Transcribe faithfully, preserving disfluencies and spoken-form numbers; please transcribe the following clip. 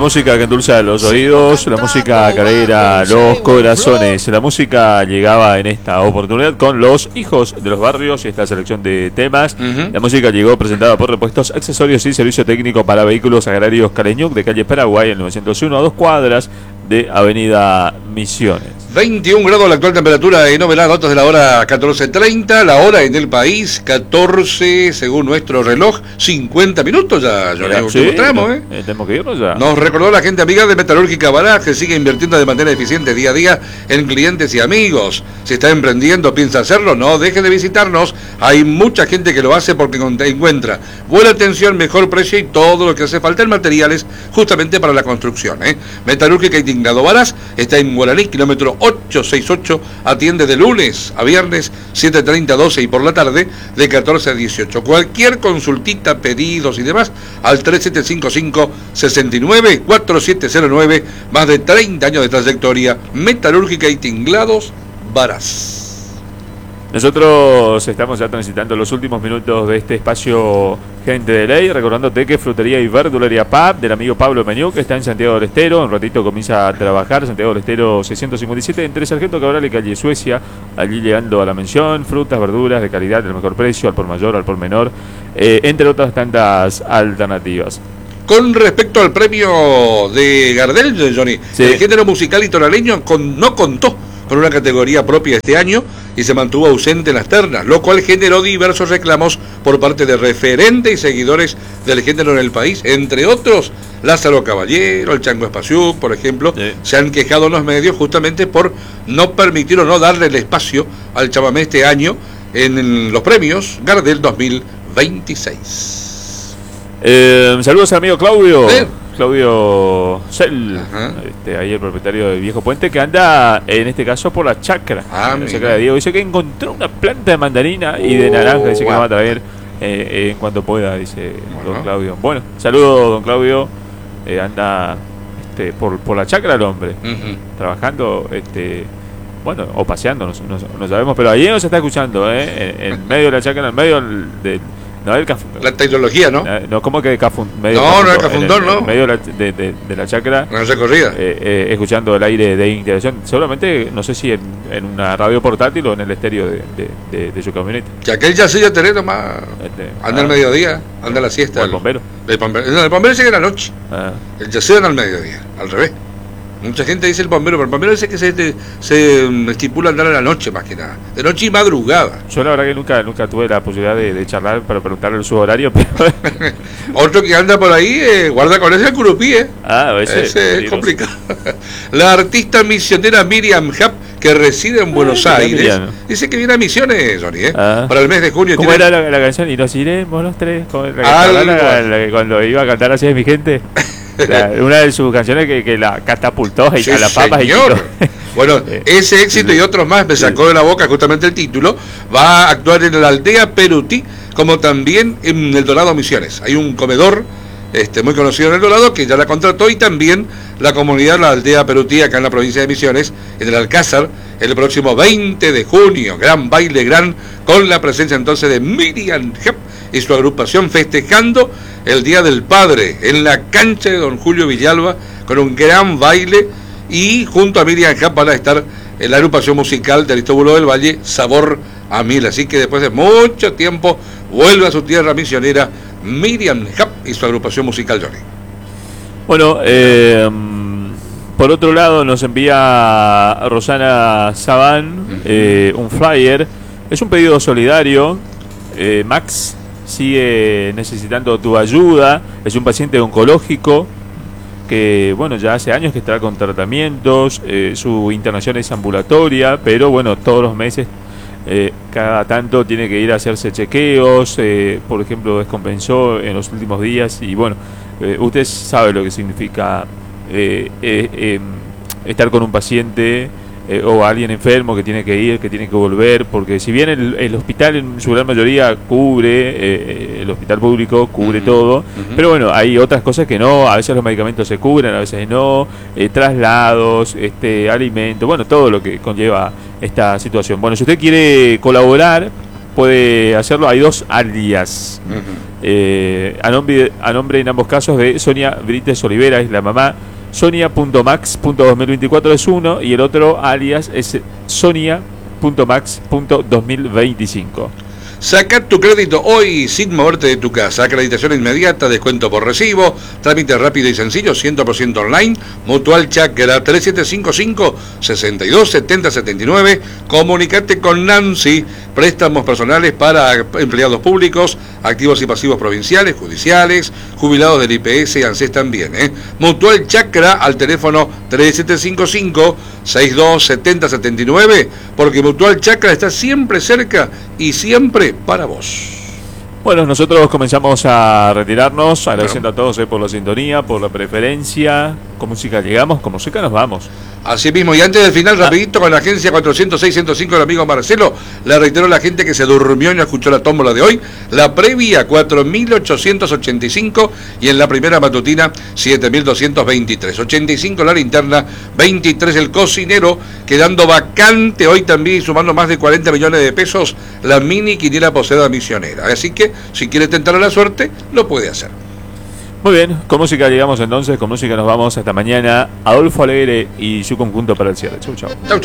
música que endulza los oídos, la música que alegra los corazones. La música llegaba en esta oportunidad con los hijos de los barrios y esta selección de temas. Uh-huh. La música llegó presentada por Repuestos, Accesorios y Servicio Técnico para Vehículos Agrarios Caleñuc, de calle Paraguay, en novecientos uno, a dos cuadras de Avenida Misiones. veintiún grados la actual temperatura en Oberá, datos de la hora catorce treinta, la hora en el país catorce, según nuestro reloj, cincuenta minutos ya, yo Mira, sí, tramo, ¿eh? Tenemos que irnos ya. Nos recordó la gente amiga de Metalúrgica Baraj, que sigue invirtiendo de manera eficiente día a día en clientes y amigos. Si está emprendiendo, piensa hacerlo, no deje de visitarnos. Hay mucha gente que lo hace porque encuentra buena atención, mejor precio y todo lo que hace falta en materiales justamente para la construcción, ¿eh? Metalúrgica y Tinglado Baraj está en Guaraní, kilómetro ochocientos sesenta y ocho, atiende de lunes a viernes siete treinta a doce y por la tarde de catorce a dieciocho. Cualquier consultita, pedidos y demás al tres siete cinco cinco, seis nueve, cuatro siete cero nueve, más de treinta años de trayectoria. Metalúrgica y Tinglados Baraj. Nosotros estamos ya transitando los últimos minutos de este espacio Gente de Ley, recordándote que Frutería y Verdulería P A P del amigo Pablo Meñú, que está en Santiago del Estero. Un ratito comienza a trabajar, Santiago del Estero seiscientos cincuenta y siete, entre Sargento Cabral y calle Suecia, allí llegando a la mención, frutas, verduras de calidad, del mejor precio, al por mayor, al por menor, eh, entre otras tantas alternativas. Con respecto al premio de Gardel, Johnny, sí. El género musical litoraleño con, no contó con una categoría propia este año y se mantuvo ausente en las ternas, lo cual generó diversos reclamos por parte de referentes y seguidores del género en el país. Entre otros, Lázaro Caballero, el Chango Espaciuc, por ejemplo, sí. Se han quejado en los medios justamente por no permitir o no darle el espacio al chamamé este año en los premios Gardel dos mil veintiséis. Eh, saludos al amigo Claudio. ¿Sí? Claudio Cel, este, ahí el propietario del Viejo Puente, que anda en este caso por la chacra. Ah, la chacra de Diego. Dice que encontró una planta de mandarina y de naranja. Dice uh, que la va a traer eh, eh, en cuanto pueda, dice bueno. Don Claudio. Bueno, saludos, don Claudio. Eh, anda este, por, por la chacra el hombre, uh-huh. trabajando, este, bueno, o paseando, no, no, no sabemos, pero allí nos está escuchando, ¿eh? en, en medio de la chacra, en medio del. No, el caf... La tecnología, ¿no? No, ¿cómo que cafun... medio No, no es cafundón, ¿no? En medio de la, de, de, de la chacra. No se corría. Eh, eh, escuchando el aire de integración. Seguramente, no sé si en, en una radio portátil o en el estéreo de, de, de, de su camioneta. Que aquel ya se ya tenés nomás. Este, anda ah, al mediodía, anda a la siesta. O el bombero. El bombero, no, el bombero llega a la noche. Ah. El yacido anda al mediodía, al revés. Mucha gente dice el bombero, pero el bombero dice que se, se estipula andar a la noche más que nada, de noche y madrugada. Yo la verdad que nunca nunca tuve la posibilidad de, de charlar para preguntarle su horario, pero... Otro que anda por ahí, eh, guarda con ese el curupí, ¿eh? Ah, ese, ese es complicado. La artista misionera Miriam Happ, que reside en Buenos ah, Aires, Miriam. Dice que viene a Misiones, Johnny, ¿eh? Ah. Para el mes de junio. ¿Cómo tiene... era la, la canción? Y nos iremos los tres, como la, la, la, la que cuando iba a cantar Así es mi gente. La, una de sus canciones que, que la catapultó y sí, a las papas y bueno, ese éxito y otros más me sacó de la boca justamente el título. Va a actuar en la aldea Perutí, como también en el Dorado Misiones. Hay un comedor este, muy conocido en el Dorado que ya la contrató, y también la comunidad, la aldea Perutí, acá en la provincia de Misiones, en el Alcázar, el próximo veinte de junio. Gran baile, gran, con la presencia entonces de Miriam Happ y su agrupación, festejando el Día del Padre en la cancha de don Julio Villalba, con un gran baile, y junto a Miriam Happ van a estar en la agrupación musical de Aristóbulo del Valle, Sabor a Miel. Así que después de mucho tiempo vuelve a su tierra misionera Miriam Happ y su agrupación musical, Johnny. Bueno, eh, por otro lado nos envía Rosana Sabán uh-huh. eh, un flyer. Es un pedido solidario. eh, Max sigue necesitando tu ayuda. Es un paciente oncológico que, bueno, ya hace años que está con tratamientos. eh, su internación es ambulatoria, pero bueno, todos los meses, eh, cada tanto tiene que ir a hacerse chequeos. eh, por ejemplo, descompensó en los últimos días y bueno, eh, usted sabe lo que significa eh, eh, eh, estar con un paciente eh, o alguien enfermo que tiene que ir, que tiene que volver, porque si bien el, el hospital en su gran mayoría cubre, eh, el hospital público cubre uh-huh. todo, uh-huh. pero bueno, hay otras cosas que no. A veces los medicamentos se cubren, a veces no, eh, traslados, este, alimentos, bueno, todo lo que conlleva esta situación. Bueno, si usted quiere colaborar, puede hacerlo. Hay dos alias. Uh-huh. eh, a, nombre, a nombre en ambos casos de Sonia Brites Olivera, es la mamá. Sonia punto max punto dos mil veinticuatro es uno y el otro alias es Sonia punto max punto dos mil veinticinco. Saca tu crédito hoy sin moverte de tu casa. Acreditación inmediata, descuento por recibo, trámite rápido y sencillo, cien por ciento online. Mutual Chakra tres siete cinco cinco, seis dos siete cero siete nueve. Comunicate con Nancy. Préstamos personales para empleados públicos, activos y pasivos provinciales, judiciales, jubilados del I P S y ANSES también. ¿eh? Mutual Chakra al teléfono tres siete cinco cinco, seis dos siete cero siete nueve, porque Mutual Chakra está siempre cerca y siempre para vos. Bueno, nosotros comenzamos a retirarnos, agradeciendo a todos eh, por la sintonía, por la preferencia. Con música llegamos, con música nos vamos. Así mismo, y antes del final, ah. rapidito, con la agencia cuatrocientos seis ciento cinco del amigo Marcelo, le reitero a la gente que se durmió y no escuchó la tómbola de hoy, la previa cuatro mil ochocientos ochenta y cinco y en la primera matutina siete mil doscientos veintitrés, ochenta y cinco la linterna, veintitrés el cocinero, quedando vacante hoy también, sumando más de cuarenta millones de pesos, la mini quiniela Posada Misionera. Así que, si quiere tentar a la suerte, lo puede hacer. Muy bien, con música llegamos entonces, con música nos vamos hasta mañana. Adolfo Alegre y su conjunto para el cierre. Chau, chau. Chau.